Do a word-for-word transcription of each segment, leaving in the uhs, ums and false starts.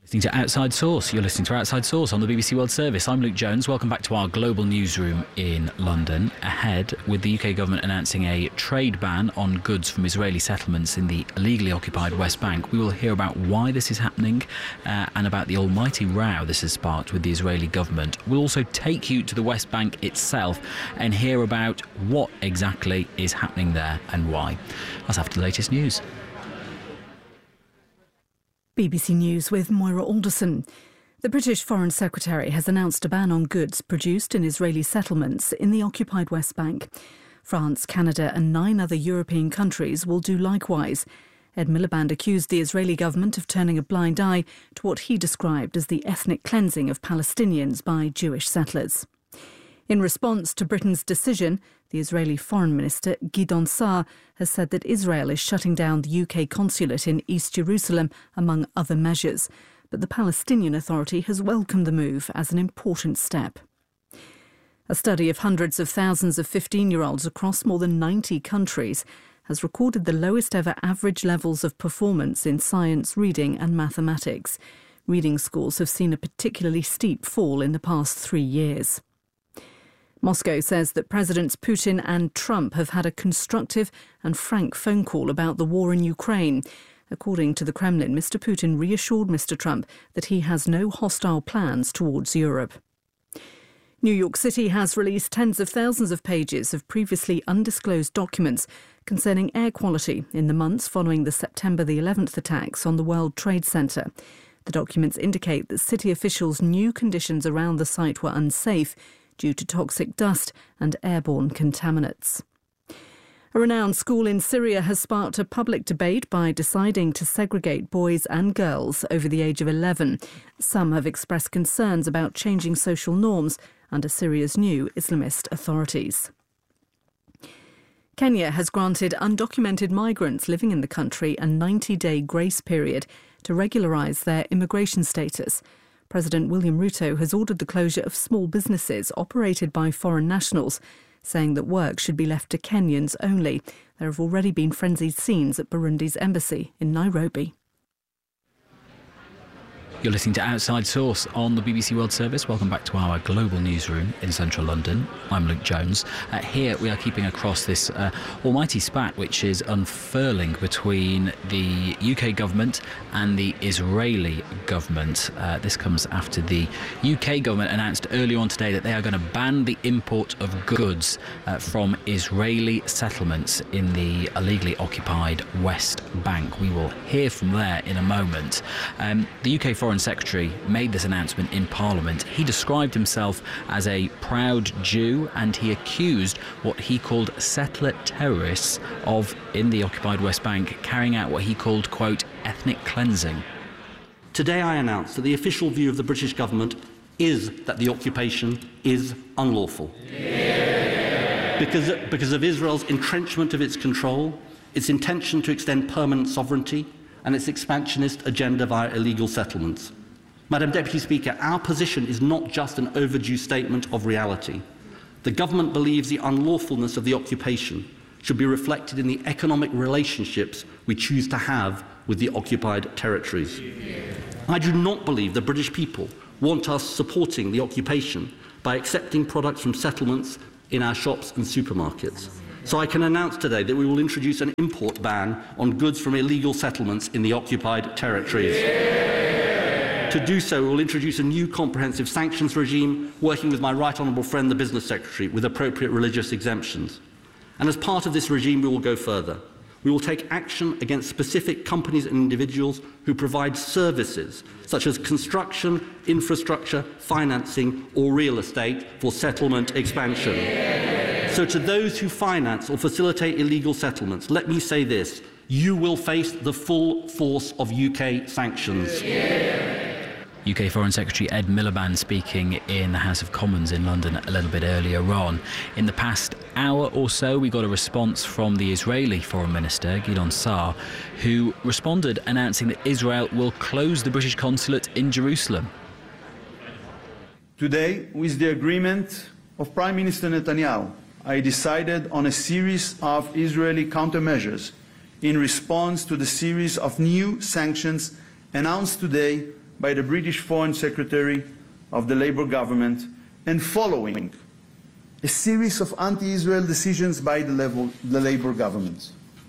Listening to Outside Source. You're listening to Outside Source on the B B C World Service. I'm Luke Jones. Welcome back to our global newsroom in London. Ahead, with the U K government announcing a trade ban on goods from Israeli settlements in the illegally occupied West Bank, we will hear about why this is happening uh, and about the almighty row this has sparked with the Israeli government. We'll also take you to the West Bank itself and hear about what exactly is happening there and why. That's after the latest news. B B C News with Moira Alderson. The British Foreign Secretary has announced a ban on goods produced in Israeli settlements in the occupied West Bank. France, Canada and nine other European countries will do likewise. Ed Miliband accused the Israeli government of turning a blind eye to what he described as the ethnic cleansing of Palestinians by Jewish settlers. In response to Britain's decision, the Israeli Foreign Minister Gideon Saar has said that Israel is shutting down the U K consulate in East Jerusalem, among other measures. But the Palestinian Authority has welcomed the move as an important step. A study of hundreds of thousands of fifteen-year-olds across more than ninety countries has recorded the lowest ever average levels of performance in science, reading and mathematics. Reading scores have seen a particularly steep fall in the past three years. Moscow says that Presidents Putin and Trump have had a constructive and frank phone call about the war in Ukraine. According to the Kremlin, Mister Putin reassured Mister Trump that he has no hostile plans towards Europe. New York City has released tens of thousands of pages of previously undisclosed documents concerning air quality in the months following the September the eleventh attacks on the World Trade Center. The documents indicate that city officials knew conditions around the site were unsafe due to toxic dust and airborne contaminants. A renowned school in Syria has sparked a public debate by deciding to segregate boys and girls over the age of eleven. Some have expressed concerns about changing social norms under Syria's new Islamist authorities. Kenya has granted undocumented migrants living in the country a ninety-day grace period to regularise their immigration status. President William Ruto has ordered the closure of small businesses operated by foreign nationals, saying that work should be left to Kenyans only. There have already been frenzied scenes at Burundi's embassy in Nairobi. You're listening to Outside Source on the B B C World Service. Welcome back to our global newsroom in central London. I'm Luke Jones. Uh, here we are keeping across this uh, almighty spat which is unfurling between the U K government and the Israeli government. Uh, this comes after the U K government announced earlier on today that they are going to ban the import of goods uh, from Israeli settlements in the illegally occupied West Bank. We will hear from there in a moment. Um, the U K Foreign Secretary made this announcement in Parliament. He described himself as a proud Jew and he accused what he called settler terrorists of, in the occupied West Bank, carrying out what he called, quote, ethnic cleansing. Today I announce that the official view of the British government is that the occupation is unlawful. Yeah. Because, because of Israel's entrenchment of its control, its intention to extend permanent sovereignty, and its expansionist agenda via illegal settlements. Madam Deputy Speaker, our position is not just an overdue statement of reality. The government believes the unlawfulness of the occupation should be reflected in the economic relationships we choose to have with the occupied territories. I do not believe the British people want us supporting the occupation by accepting products from settlements in our shops and supermarkets. So I can announce today that we will introduce an import ban on goods from illegal settlements in the occupied territories. Yeah. To do so, we will introduce a new comprehensive sanctions regime, working with my right honourable friend, the Business Secretary, with appropriate religious exemptions. And as part of this regime, we will go further. We will take action against specific companies and individuals who provide services such as construction, infrastructure, financing or real estate for settlement expansion. Yeah. So to those who finance or facilitate illegal settlements, let me say this: you will face the full force of U K sanctions. Yeah. U K Foreign Secretary Ed Miliband speaking in the House of Commons in London a little bit earlier on. In the past hour or so, we got a response from the Israeli Foreign Minister, Gideon Saar, who responded announcing that Israel will close the British consulate in Jerusalem. Today, with the agreement of Prime Minister Netanyahu, I decided on a series of Israeli countermeasures in response to the series of new sanctions announced today by the British Foreign Secretary of the Labour government and following a series of anti-Israel decisions by the, level, the Labour government.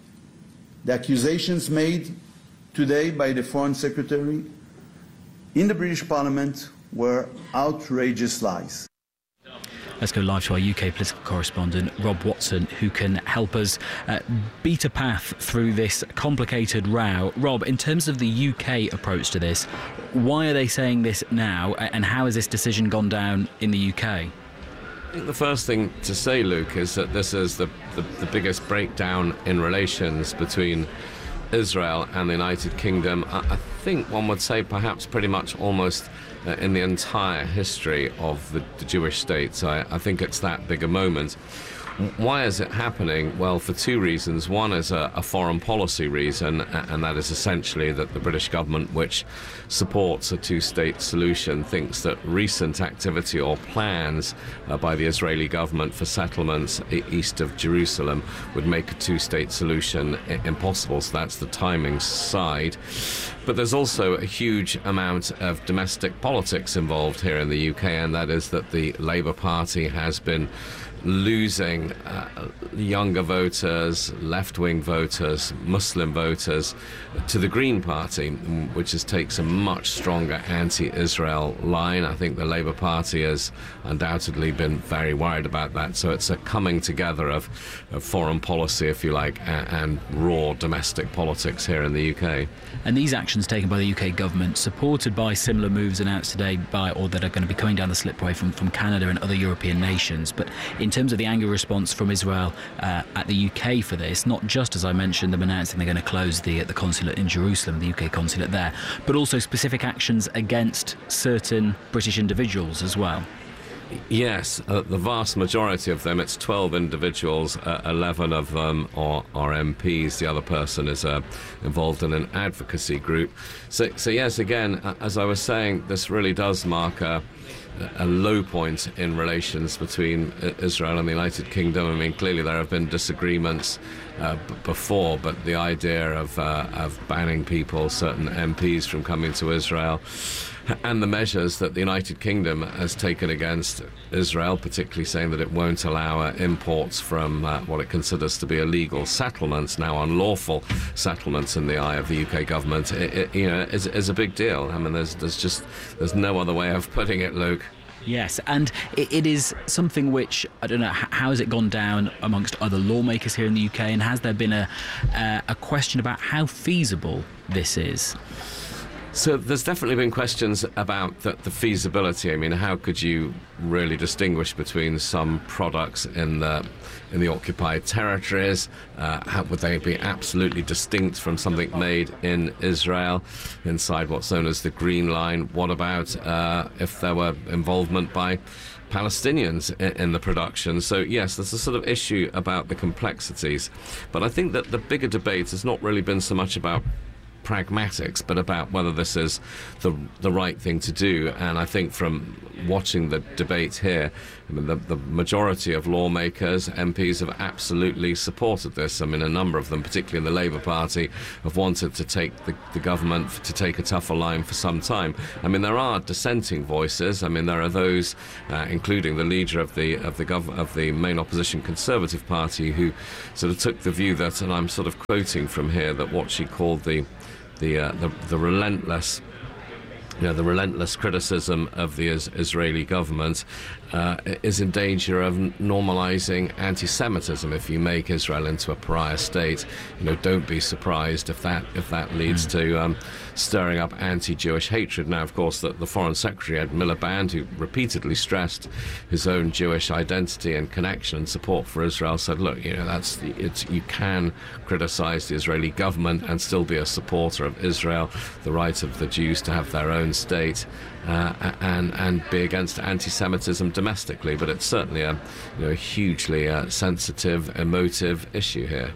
The accusations made today by the Foreign Secretary in the British Parliament were outrageous lies. Let's go live to our U K political correspondent, Rob Watson, who can help us uh, beat a path through this complicated row. Rob, in terms of the U K approach to this, why are they saying this now, and how has this decision gone down in the U K? I think the first thing to say, Luke, is that this is the, the, the biggest breakdown in relations between Israel and the United Kingdom. I, I think one would say perhaps pretty much almost uh, in the entire history of the, the Jewish state. So I, I think it's that big a moment. Why is it happening? Well, for two reasons. One is a, a foreign policy reason, and that is essentially that the British government, which supports a two-state solution, thinks that recent activity or plans uh, by the Israeli government for settlements east of Jerusalem would make a two-state solution impossible. So that's the timing side. But there's also a huge amount of domestic politics involved here in the U K, and that is that the Labour Party has been losing uh, younger voters, left-wing voters, Muslim voters to the Green Party, which is, takes a much stronger anti-Israel line. I think the Labour Party has undoubtedly been very worried about that. So it's a coming together of, of foreign policy, if you like, and, and raw domestic politics here in the U K. And these actions taken by the U K government, supported by similar moves announced today by, or that are going to be coming down the slipway from, from Canada and other European nations. But in terms of the angry response from Israel uh, at the U K for this, not just, as I mentioned, them announcing they're going to close the, the consulate in Jerusalem, the U K consulate there, but also specific actions against certain British individuals as well. Yes, uh, the vast majority of them, it's twelve individuals, uh, eleven of them are, are M Ps, the other person is uh, involved in an advocacy group. So, so yes, again, as I was saying, this really does mark a, a low point in relations between Israel and the United Kingdom. I mean, clearly there have been disagreements uh, b- before, but the idea of, uh, of banning people, certain M Ps from coming to Israel, and the measures that the United Kingdom has taken against Israel, particularly saying that it won't allow uh, imports from uh, what it considers to be illegal settlements, now unlawful settlements in the eye of the U K government, it, it, you know, is, is a big deal. I mean, there's, there's just there's no other way of putting it, Luke. Yes, and it, it is something which, I don't know, how has it gone down amongst other lawmakers here in the U K, and has there been a, uh, a question about how feasible this is? So there's definitely been questions about the, the feasibility. I mean, how could you really distinguish between some products in the in the occupied territories? Uh, how would they be absolutely distinct from something made in Israel inside what's known as the Green Line? What about uh, if there were involvement by Palestinians in, in the production? So yes, there's a sort of issue about the complexities. But I think that the bigger debate has not really been so much about pragmatics, but about whether this is the the right thing to do. And I think from watching the debate here, I mean, the, the majority of lawmakers, M Ps, have absolutely supported this. I mean, a number of them, particularly in the Labour Party, have wanted to take the, the government to take a tougher line for some time. I mean, there are dissenting voices. I mean, there are those, uh, including the leader of the of the gov- of the main opposition Conservative Party, who sort of took the view that, and I'm sort of quoting from here, that what she called the The, uh, the the relentless, you know, the relentless criticism of the is- Israeli government uh, is in danger of normalising anti-Semitism. If you make Israel into a pariah state, you know, don't be surprised if that if that leads mm. to um, stirring up anti-Jewish hatred. Now, of course, the, the Foreign Secretary, Ed Miliband, who repeatedly stressed his own Jewish identity and connection and support for Israel, said, look, you know, that's it's you can criticise the Israeli government and still be a supporter of Israel, the right of the Jews to have their own state, uh, and and be against anti-Semitism domestically. But it's certainly a, you know, hugely uh, sensitive, emotive issue here.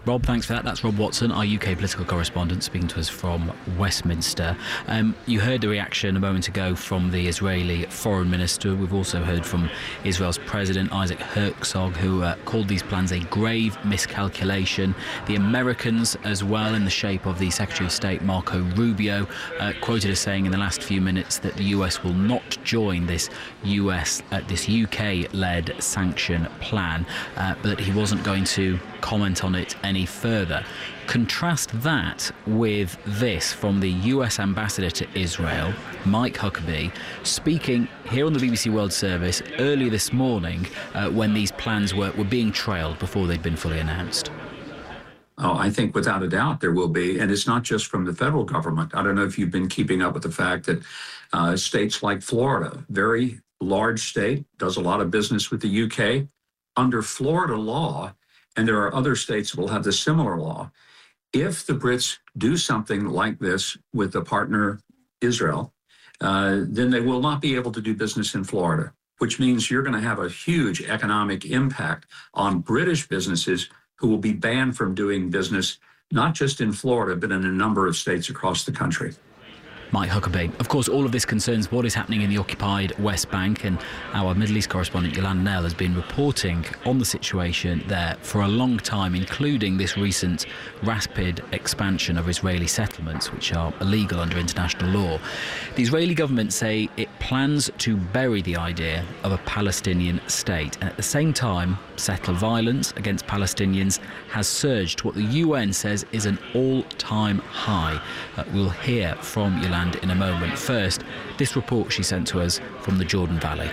Rob, thanks for that. That's Rob Watson, our U K political correspondent, speaking to us from Westminster. Um, you heard the reaction a moment ago from the Israeli foreign minister. We've also heard from Israel's president, Isaac Herzog, who uh, called these plans a grave miscalculation. The Americans, as well, in the shape of the Secretary of State, Marco Rubio, uh, quoted as saying in the last few minutes that the U S will not join this U S, uh, this U K-led sanction plan, uh, but that he wasn't going to comment on it any further. Contrast that with this from the U S ambassador to Israel, Mike Huckabee, speaking here on the B B C World Service early this morning uh, when these plans were, were being trailed before they'd been fully announced. Oh, I think without a doubt there will be. And it's not just from the federal government. I don't know if you've been keeping up with the fact that uh, states like Florida, very large state, does a lot of business with the U K. Under Florida law, and there are other states that will have the similar law, if the Brits do something like this with the partner Israel, uh, then they will not be able to do business in Florida, which means you're going to have a huge economic impact on British businesses who will be banned from doing business, not just in Florida, but in a number of states across the country. Mike Huckabee. Of course, all of this concerns what is happening in the occupied West Bank, and our Middle East correspondent Yolande Knell has been reporting on the situation there for a long time, including this recent rapid expansion of Israeli settlements, which are illegal under international law. The Israeli government say it plans to bury the idea of a Palestinian state, and at the same time, settler violence against Palestinians has surged to what the U N says is an all-time high. Uh, we'll hear from Yolande in a moment. First, this report she sent to us from the Jordan Valley.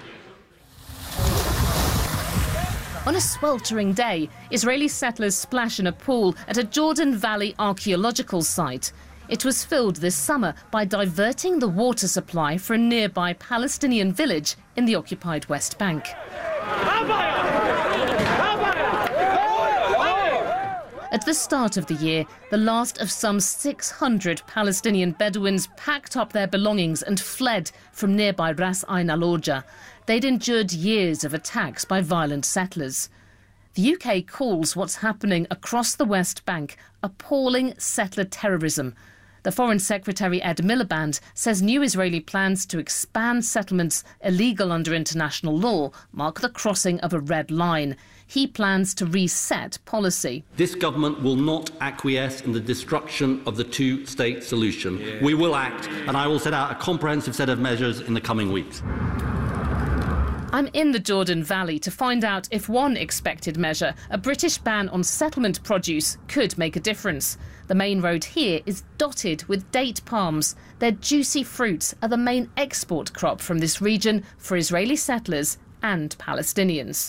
On a sweltering day, Israeli settlers splash in a pool at a Jordan Valley archaeological site. It was filled this summer by diverting the water supply for a nearby Palestinian village in the occupied West Bank. At the start of the year, the last of some six hundred Palestinian Bedouins packed up their belongings and fled from nearby Ras Ain al-Orja. They'd endured years of attacks by violent settlers. The U K calls what's happening across the West Bank appalling settler terrorism. The Foreign Secretary Ed Miliband says new Israeli plans to expand settlements illegal under international law mark the crossing of a red line. He plans to reset policy. This government will not acquiesce in the destruction of the two-state solution. Yeah. We will act, and I will set out a comprehensive set of measures in the coming weeks. I'm in the Jordan Valley to find out if one expected measure, a British ban on settlement produce, could make a difference. The main road here is dotted with date palms. Their juicy fruits are the main export crop from this region for Israeli settlers and Palestinians.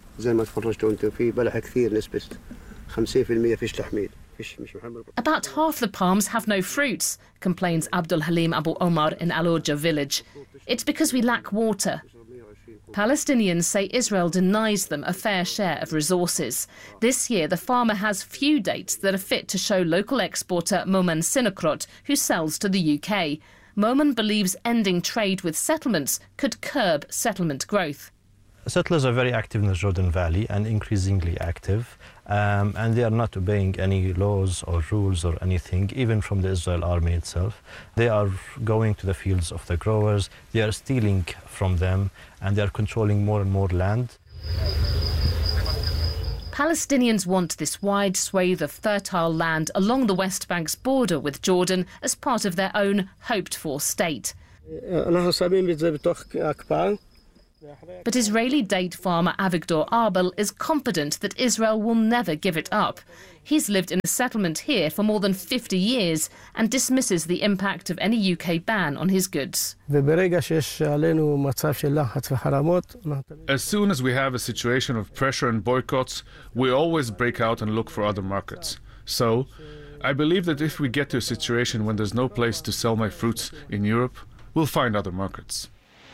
About half the palms have no fruits, complains Abdul Halim Abu Omar in Al-Orja village. It's because we lack water. Palestinians say Israel denies them a fair share of resources. This year, the farmer has few dates that are fit to show local exporter Momen Sinokrot, who sells to the U K. Momen believes ending trade with settlements could curb settlement growth. Settlers are very active in the Jordan Valley and increasingly active, um, and they are not obeying any laws or rules or anything, even from the Israel army itself. They are going to the fields of the growers, they are stealing from them, and they are controlling more and more land. Palestinians want this wide swathe of fertile land along the West Bank's border with Jordan as part of their own hoped-for state. But Israeli date farmer Avigdor Arbel is confident that Israel will never give it up. He's lived in a settlement here for more than fifty years and dismisses the impact of any U K ban on his goods. As soon as we have a situation of pressure and boycotts, we always break out and look for other markets. So, I believe that if we get to a situation when there's no place to sell my fruits in Europe, we'll find other markets.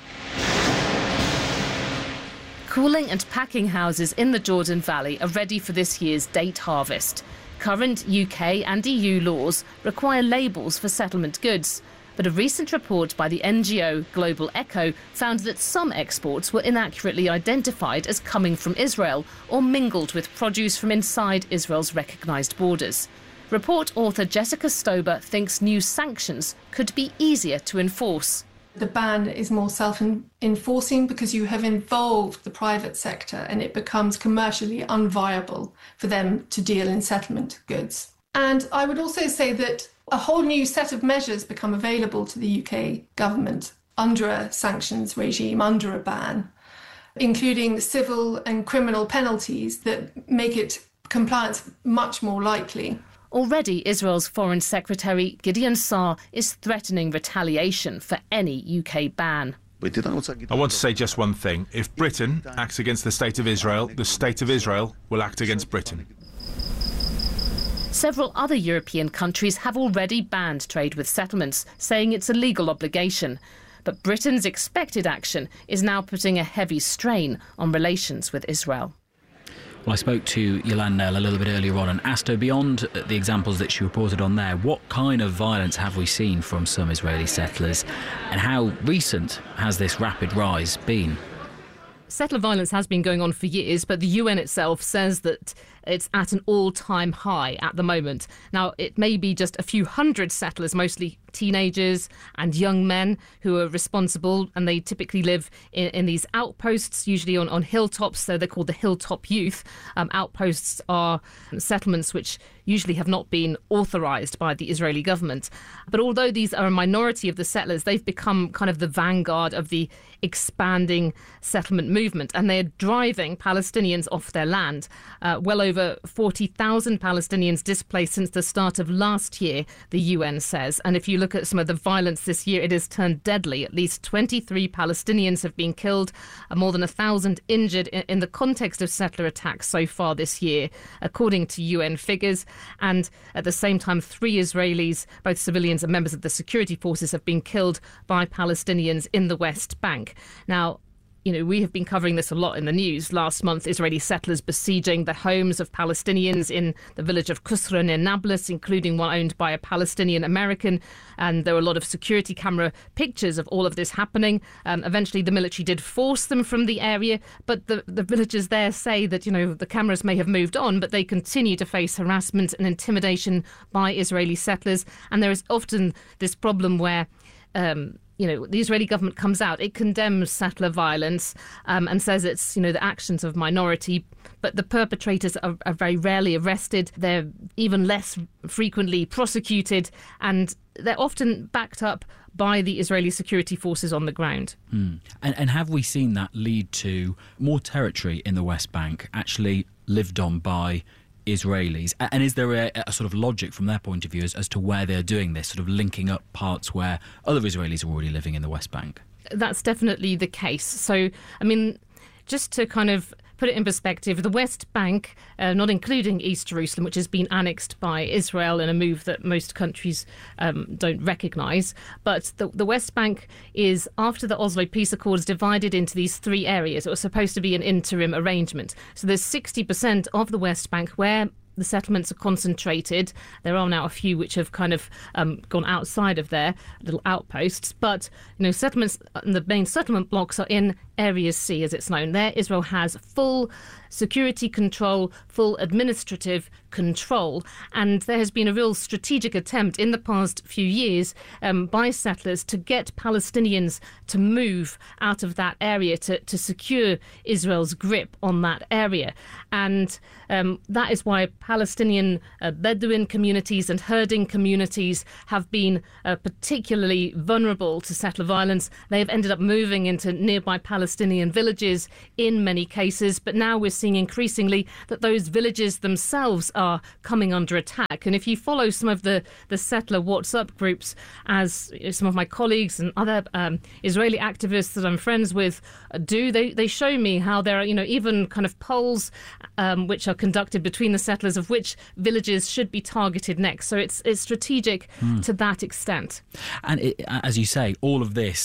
Cooling and packing houses in the Jordan Valley are ready for this year's date harvest. Current U K and E U laws require labels for settlement goods. But a recent report by the N G O Global Echo found that some exports were inaccurately identified as coming from Israel or mingled with produce from inside Israel's recognised borders. Report author Jessica Stober thinks new sanctions could be easier to enforce. The ban is more self-enforcing because you have involved the private sector and it becomes commercially unviable for them to deal in settlement goods. And I would also say that a whole new set of measures become available to the U K government under a sanctions regime, under a ban, including civil and criminal penalties that make it compliance much more likely. Already, Israel's Foreign Secretary Gideon Saar is threatening retaliation for any U K ban. I want to say just one thing. If Britain acts against the State of Israel, the State of Israel will act against Britain. Several other European countries have already banned trade with settlements, saying it's a legal obligation. But Britain's expected action is now putting a heavy strain on relations with Israel. Well, I spoke to Yolande Knell a little bit earlier on and asked her, beyond the examples that she reported on there, what kind of violence have we seen from some Israeli settlers and how recent has this rapid rise been? Settler violence has been going on for years, but the U N itself says that it's at an all-time high at the moment. Now, it may be just a few hundred settlers, mostly teenagers and young men, who are responsible, and they typically live in, in these outposts, usually on, on hilltops, so they're called the hilltop youth. Um, outposts are settlements which usually have not been authorised by the Israeli government. But although these are a minority of the settlers, they've become kind of the vanguard of the expanding settlement movement, and they're driving Palestinians off their land. Uh, well over forty thousand Palestinians displaced since the start of last year, the U N says. And if you look at some of the violence this year, it has turned deadly. At least twenty-three Palestinians have been killed, uh, more than a thousand injured in, in the context of settler attacks so far this year, according to U N figures. And at the same time, three Israelis, both civilians and members of the security forces, have been killed by Palestinians in the West Bank. Now, you know, we have been covering this a lot in the news. Last month, Israeli settlers besieging the homes of Palestinians in the village of Kusra near Nablus, including one owned by a Palestinian American. And there were a lot of security camera pictures of all of this happening. Um, eventually, the military did force them from the area. But the, the villagers there say that, you know, the cameras may have moved on, but they continue to face harassment and intimidation by Israeli settlers. And there is often this problem where Um, you know, the Israeli government comes out, it condemns settler violence um, and says it's, you know, the actions of minority, but the perpetrators are, are very rarely arrested. They're even less frequently prosecuted, and they're often backed up by the Israeli security forces on the ground. Mm. And, and have we seen that lead to more territory in the West Bank actually lived on by Israelis? And is there a, a sort of logic from their point of view as, as to where they're doing this, sort of linking up parts where other Israelis are already living in the West Bank? That's definitely the case. So, I mean, just to kind of put it in perspective, the West Bank, uh, not including East Jerusalem, which has been annexed by Israel in a move that most countries um, don't recognise, but the, the West Bank is, after the Oslo Peace Accords, divided into these three areas. It was supposed to be an interim arrangement. So there's sixty percent of the West Bank where the settlements are concentrated. There are now a few which have kind of um, gone outside of their little outposts, but you know, settlements, the main settlement blocks are in Area C, as it's known. There, Israel has full security control, full administrative control, and there has been a real strategic attempt in the past few years um, by settlers to get Palestinians to move out of that area, to, to secure Israel's grip on that area. And um, that is why Palestinian uh, Bedouin communities and herding communities have been uh, particularly vulnerable to settler violence. They've ended up moving into nearby Palestinian villages in many cases, but now we're seeing increasingly that those villages themselves are coming under attack. And if you follow some of the, the settler WhatsApp groups, as some of my colleagues and other um, Israeli activists that I'm friends with do, they, they show me how there are, you know, even kind of polls um, which are conducted between the settlers of which villages should be targeted next. So it's, it's strategic mm. to that extent. And it, as you say, all of this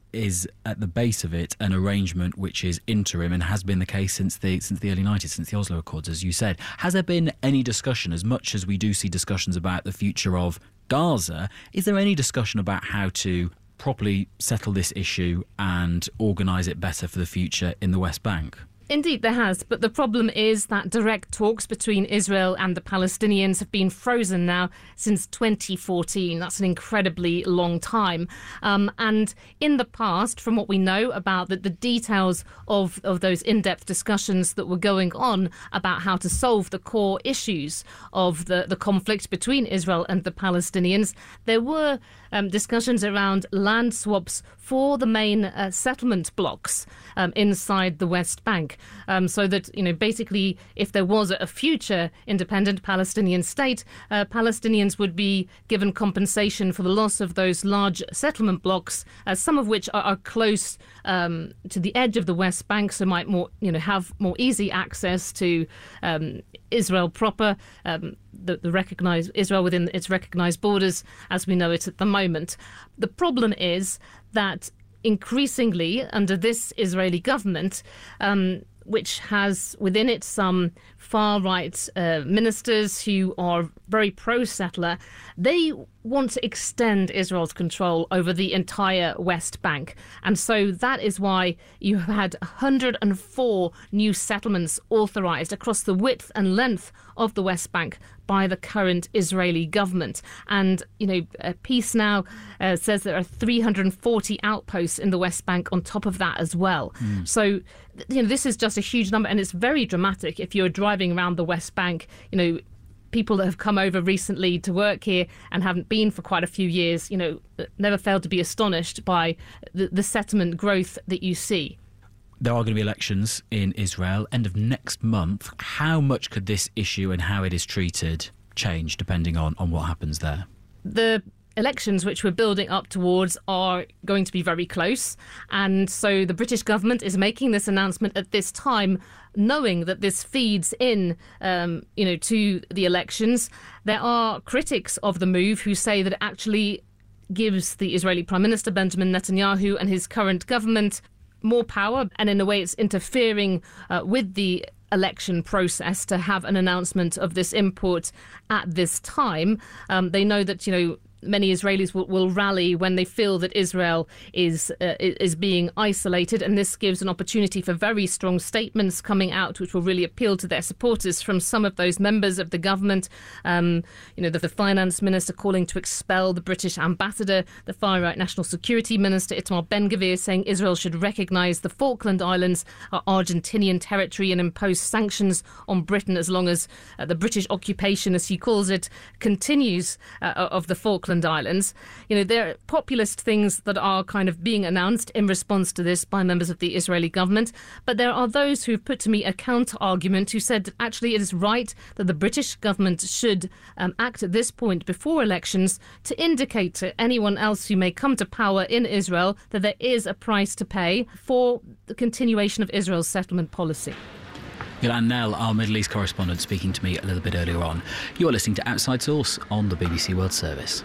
is at the base of it an arrangement which is interim and has been the case since the since the early nineties, since the Oslo Accords, as you said. Has there been any discussion, as much as we do see discussions about the future of Gaza, is there any discussion about how to properly settle this issue and organise it better for the future in the West Bank? Indeed, there has. But the problem is that direct talks between Israel and the Palestinians have been frozen now since twenty fourteen. That's an incredibly long time. Um, and in the past, from what we know about the, the details of, of those in-depth discussions that were going on about how to solve the core issues of the, the conflict between Israel and the Palestinians, there were um, discussions around land swaps for the main uh, settlement blocks um, inside the West Bank. Um, so that, you know, basically, if there was a future independent Palestinian state, uh, Palestinians would be given compensation for the loss of those large settlement blocks, uh, some of which are, are close um, to the edge of the West Bank, so might more, you know, have more easy access to um, Israel proper, um, the, the recognized Israel within its recognized borders as we know it at the moment. The problem is that increasingly under this Israeli government, um, which has within it some far-right uh, ministers who are very pro-settler, they want to extend Israel's control over the entire West Bank. And so that is why you have had one hundred four new settlements authorised across the width and length of the West Bank by the current Israeli government. And, you know, Peace Now uh, says there are three hundred forty outposts in the West Bank on top of that as well. Mm. So, you know, this is just a huge number, and it's very dramatic if you're driving around the West Bank. You know, people that have come over recently to work here and haven't been for quite a few years, you know, never fail to be astonished by the, the settlement growth that you see. There are going to be elections in Israel end of next month. How much could this issue and how it is treated change depending on, on what happens there? The elections which we're building up towards are going to be very close. And so the British government is making this announcement at this time, knowing that this feeds in, um, you know, to the elections. There are critics of the move who say that it actually gives the Israeli Prime Minister Benjamin Netanyahu and his current government more power, and in a way it's interfering uh, with the election process to have an announcement of this import at this time. Um, they know that, you know, many Israelis will, will rally when they feel that Israel is uh, is being isolated, and this gives an opportunity for very strong statements coming out which will really appeal to their supporters from some of those members of the government. Um, you know, the, the finance minister calling to expel the British ambassador, the far-right national security minister Itamar Ben-Gvir saying Israel should recognise the Falkland Islands are Argentinian territory and impose sanctions on Britain as long as uh, the British occupation, as he calls it, continues uh, of the Falkland Islands. You know, there are populist things that are kind of being announced in response to this by members of the Israeli government, but there are those who've put to me a counter-argument who said that actually it is right that the British government should um, act at this point before elections to indicate to anyone else who may come to power in Israel that there is a price to pay for the continuation of Israel's settlement policy. Gillian Nell, our Middle East correspondent, speaking to me a little bit earlier on. You're listening to Outside Source on the B B C World Service.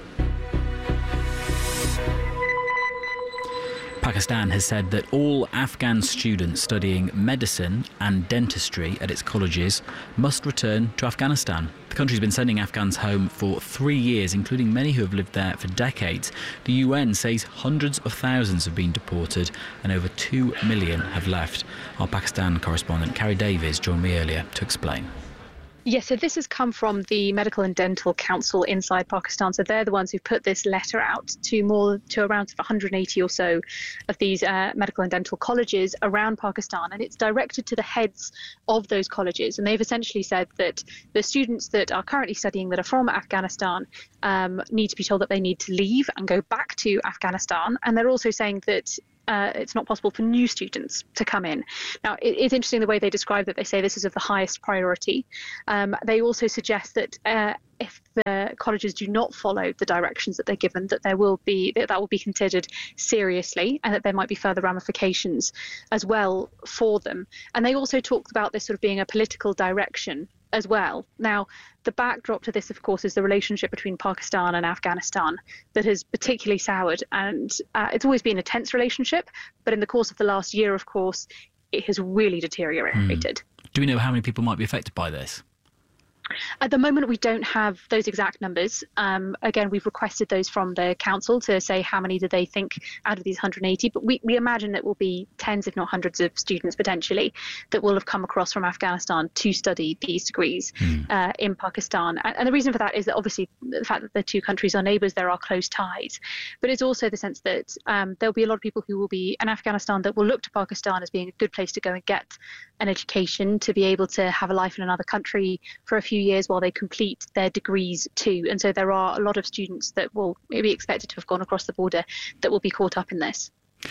Pakistan has said that all Afghan students studying medicine and dentistry at its colleges must return to Afghanistan. The country's been sending Afghans home for three years, including many who have lived there for decades. The U N says hundreds of thousands have been deported and over two million have left. Our Pakistan correspondent, Carrie Davies, joined me earlier to explain. Yes, so this has come from the Medical and Dental Council inside Pakistan. So they're the ones who put this letter out to more to around one hundred eighty or so of these uh, medical and dental colleges around Pakistan. And it's directed to the heads of those colleges. And they've essentially said that the students that are currently studying that are from Afghanistan um, need to be told that they need to leave and go back to Afghanistan. And they're also saying that Uh, it's not possible for new students to come in. Now, it, it's interesting the way they describe it. They say this is of the highest priority. Um, they also suggest that uh, if the colleges do not follow the directions that they're given, that there will be that, that will be considered seriously, and that there might be further ramifications as well for them. And they also talked about this sort of being a political direction as well. Now, the backdrop to this, of course, is the relationship between Pakistan and Afghanistan that has particularly soured. And uh, it's always been a tense relationship, but in the course of the last year, of course, it has really deteriorated. Mm. Do we know how many people might be affected by this? At the moment, we don't have those exact numbers. Um, again, we've requested those from the council to say how many do they think out of these one hundred eighty, but we, we imagine it will be tens, if not hundreds of students potentially that will have come across from Afghanistan to study these degrees mm. uh, in Pakistan. And, and the reason for that is that obviously the fact that the two countries are neighbours, there are close ties, but it's also the sense that um, there'll be a lot of people who will be in Afghanistan that will look to Pakistan as being a good place to go and get an education, to be able to have a life in another country for a few years while they complete their degrees too. And so there are a lot of students that will be expected to have gone across the border that will be caught up in this.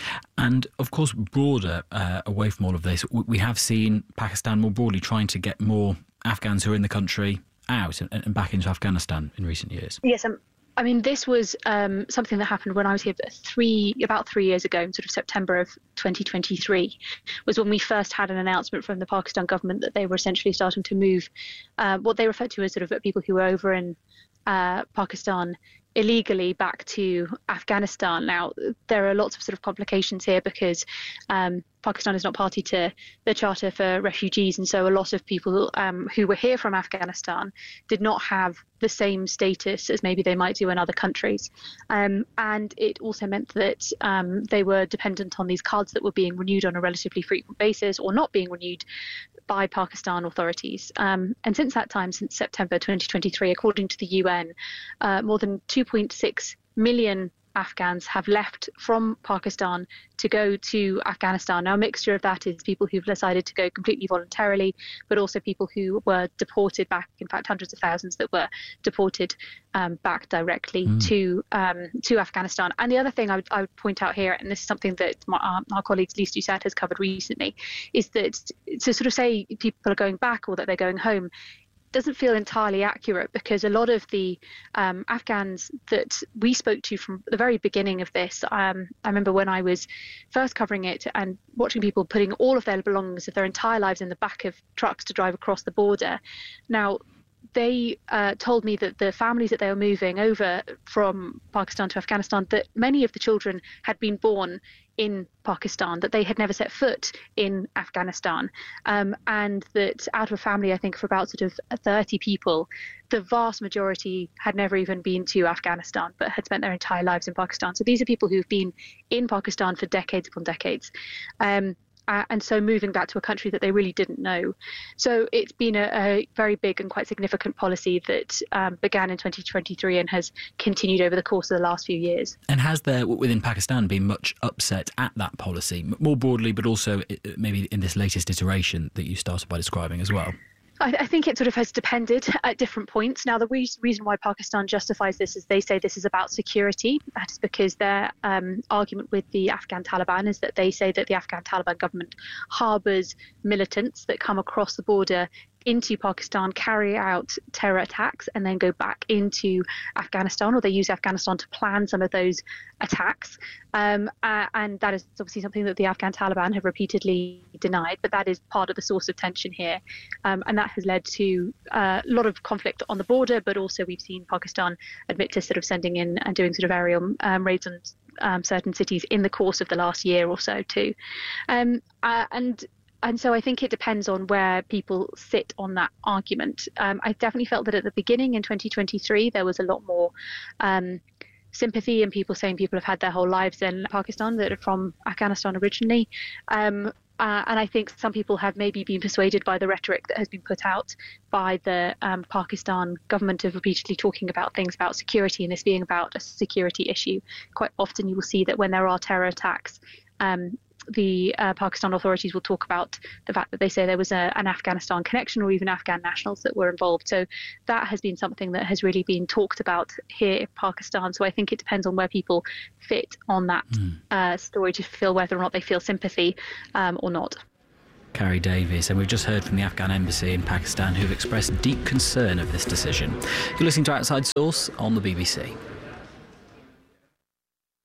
And of course, broader, uh, away from all of this, we have seen Pakistan more broadly trying to get more Afghans who are in the country out and, and back into Afghanistan in recent years. Yes, um, I mean, this was um, something that happened when I was here three, about three years ago, in sort of September of twenty twenty-three, was when we first had an announcement from the Pakistan government that they were essentially starting to move uh, what they referred to as sort of people who were over in uh, Pakistan illegally back to Afghanistan. Now, there are lots of sort of complications here because um, Pakistan is not party to the Charter for Refugees, and so a lot of people um, who were here from Afghanistan did not have the same status as maybe they might do in other countries. Um, and it also meant that um, they were dependent on these cards that were being renewed on a relatively frequent basis or not being renewed by Pakistan authorities. Um, and since that time, since September twenty twenty-three, according to the U N, uh, more than two point six million Afghans have left from Pakistan to go to Afghanistan. Now, a mixture of that is people who've decided to go completely voluntarily, but also people who were deported back, in fact, hundreds of thousands that were deported um, back directly mm. to um, to Afghanistan. And the other thing I would, I would point out here, and this is something that my, our, our colleague Lise Doucet has covered recently, is that to sort of say people are going back or that they're going home doesn't feel entirely accurate, because a lot of the um, Afghans that we spoke to from the very beginning of this, um, I remember when I was first covering it and watching people putting all of their belongings of their entire lives in the back of trucks to drive across the border. Now, they uh, told me that the families that they were moving over from Pakistan to Afghanistan, that many of the children had been born in Pakistan, that they had never set foot in Afghanistan, um, and that out of a family, I think, for about sort of thirty people, the vast majority had never even been to Afghanistan, but had spent their entire lives in Pakistan. So these are people who've been in Pakistan for decades upon decades. Um, Uh, and so moving back to a country that they really didn't know. So it's been a, a very big and quite significant policy that um, began in twenty twenty-three and has continued over the course of the last few years. And has there, within Pakistan, been much upset at that policy, more broadly, but also maybe in this latest iteration that you started by describing as well? I, I think it sort of has depended at different points. Now, the re- reason why Pakistan justifies this is they say this is about security. That is because their um, argument with the Afghan Taliban is that they say that the Afghan Taliban government harbours militants that come across the border into Pakistan, carry out terror attacks, and then go back into Afghanistan, or they use Afghanistan to plan some of those attacks. Um, uh, and that is obviously something that the Afghan Taliban have repeatedly denied, but that is part of the source of tension here. Um, and that has led to uh, a lot of conflict on the border, but also we've seen Pakistan admit to sort of sending in and doing sort of aerial um, raids on um, certain cities in the course of the last year or so too. Um, uh, and And so I think it depends on where people sit on that argument. Um, I definitely felt that at the beginning in twenty twenty-three, there was a lot more um, sympathy and people saying people have had their whole lives in Pakistan that are from Afghanistan originally. Um, uh, and I think some people have maybe been persuaded by the rhetoric that has been put out by the um, Pakistan government of repeatedly talking about things about security and this being about a security issue. Quite often you will see that when there are terror attacks, um, the uh, Pakistan authorities will talk about the fact that they say there was a, an Afghanistan connection or even Afghan nationals that were involved. So that has been something that has really been talked about here in Pakistan. So I think it depends on where people fit on that mm. uh, story to feel whether or not they feel sympathy um, or not. Carrie Davies, and we've just heard from the Afghan embassy in Pakistan who've expressed deep concern of this decision. You're listening to Outside Source on the B B C.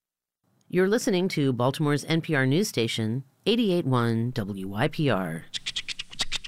You're listening to Baltimore's N P R news station, eighty-eight point one W Y P R.